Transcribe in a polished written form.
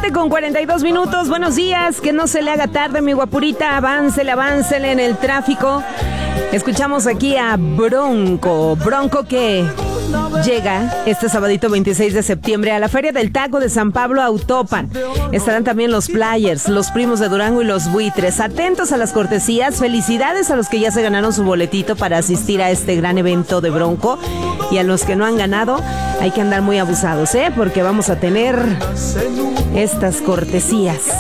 7:42. Buenos días, que no se le haga tarde, mi guapurita. Aváncele en el tráfico. Escuchamos aquí a Bronco que llega este sabadito 26 de septiembre a la Feria del Taco de San Pablo Autopan. Estarán también los Players, los Primos de Durango y los Buitres. Atentos a las cortesías. Felicidades a los que ya se ganaron su boletito para asistir a este gran evento de Bronco. Y a los que no han ganado, hay que andar muy abusados, porque vamos a tener estas cortesías.